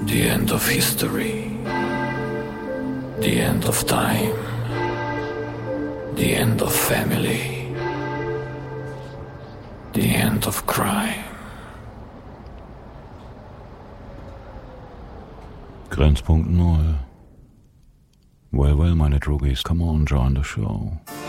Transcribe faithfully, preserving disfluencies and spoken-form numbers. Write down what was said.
The end of history. The end of time. The end of family. The end of crime. Grenzpunkt null. Well, well, meine Droogies, come on, join the show.